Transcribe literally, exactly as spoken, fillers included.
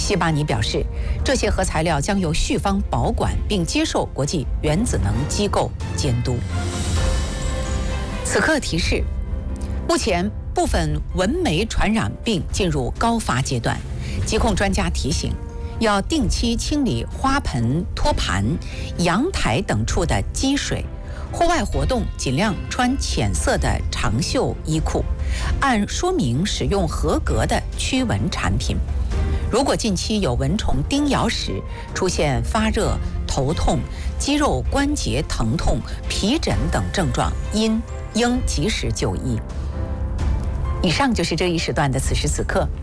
西巴尼表示，这些核材料将由叙方保管并接受国际原子能机构监督。此刻提示：目前部分蚊媒传染病进入高发阶段，疾控专家提醒，要定期清理花盆、托盘、阳台等处的积水。户外活动尽量穿浅色的长袖衣裤，按说明使用合格的驱蚊产品。如果近期有蚊虫叮咬时出现发热、头痛、肌肉关节疼痛、皮疹等症状，应应及时就医。以上就是这一时段的此时此刻。